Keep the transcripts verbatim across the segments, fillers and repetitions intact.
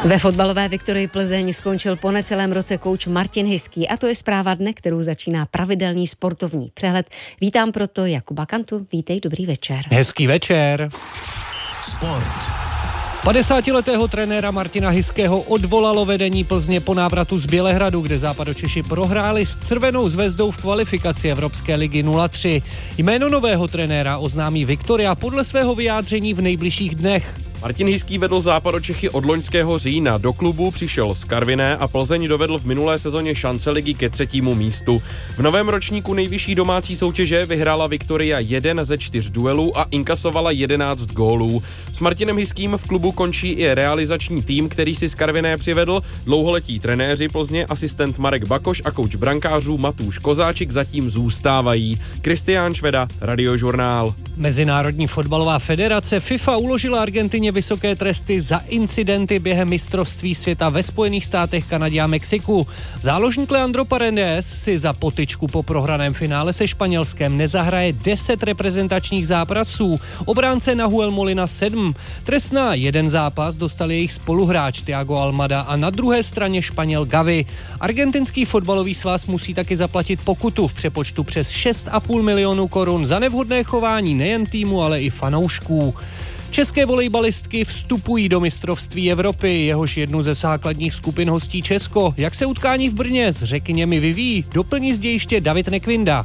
Ve fotbalové Viktorii Plzeň skončil po necelém roce kouč Martin Hiský a to je zpráva dne, kterou začíná pravidelný sportovní přehled. Vítám proto Jakuba Kantu. Vítej, dobrý večer. Hezký večer. Sport. padesátiletého trenéra Martina Hiského odvolalo vedení Plzně po návratu z Bělehradu, kde Západočeši prohráli s Červenou zvezdou v kvalifikaci Evropské ligy nula tři. Jméno nového trenéra oznámí Viktoria podle svého vyjádření v nejbližších dnech. Martin Hiský vedl Západočechy od loňského října. Do klubu přišel z Karviné a Plzeň dovedl v minulé sezóně šance ligy ke třetímu místu. V novém ročníku nejvyšší domácí soutěže vyhrála Viktoria jeden ze čtyř duelů a inkasovala jedenáct gólů. S Martinem Hiským v klubu končí i realizační tým, který si z Karviné přivedl. Dlouholetí trenéři Plzně, asistent Marek Bakoš a kouč brankářů Matúš Kozáčik zatím zůstávají. Kristián Šveda, Radiožurnál. Mezinárodní fotbalová federace FIFA uložila Argentině vysoké tresty za incidenty během mistrovství světa ve Spojených státech, Kanadě a Mexiku. Záložník Leandro Paredes si za potyčku po prohraném finále se Španělskem nezahraje deset reprezentačních zápasů. Obránce Nahuel Molina sedm. Trest na jeden zápas dostal jejich spoluhráč Thiago Almada a na druhé straně Španěl Gavi. Argentinský fotbalový svaz musí taky zaplatit pokutu v přepočtu přes šest a půl milionu korun za nevhodné chování nejen týmu, ale i fanoušků. České volejbalistky vstupují do mistrovství Evropy, jehož jednu ze základních skupin hostí Česko. Jak se utkání v Brně s řekněmi vyvíjí, doplní z dějiště David Nekvinda.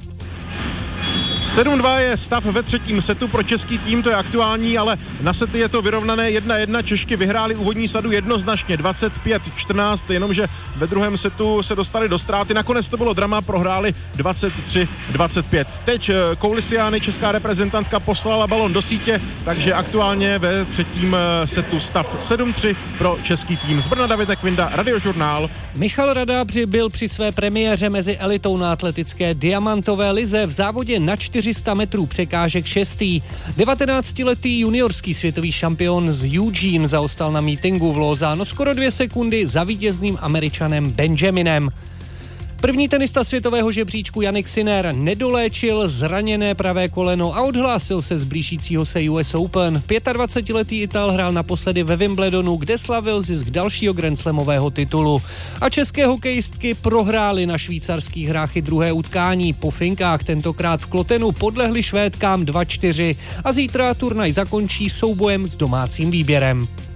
sedm dva je stav ve třetím setu pro český tým, to je aktuální, ale na sety je to vyrovnané jedna jedna. Češky vyhrály úvodní sadu jednoznačně dvacet pět čtrnáct, jenomže ve druhém setu se dostali do ztráty. Nakonec to bylo drama, prohráli dvacet tři dvacet pět. Teď Koulisiány, česká reprezentantka, poslala balon do sítě, takže aktuálně ve třetím setu stav sedm tři pro český tým. Z Brna David Nekvinda, Radiožurnál. Michal Radábři byl při své premiéře mezi elitou na atletické diamantové lize v závodě na čtyři sta metrů překážek šestý. devatenáctiletý juniorský světový šampion z Eugene zaostal na mítinku v Lausanne skoro dvě sekundy za vítězným Američanem Benjaminem. První tenista světového žebříčku Jannik Sinner nedoléčil zraněné pravé koleno a odhlásil se z blížícího se U S Open. dvacetiletý Ital hrál naposledy ve Wimbledonu, kde slavil zisk dalšího grandslamového titulu. A české hokejistky prohrály na švýcarských hrách i druhé utkání. Po finkách tentokrát v Klotenu podlehli Švédkám dva čtyři a zítra turnaj zakončí soubojem s domácím výběrem.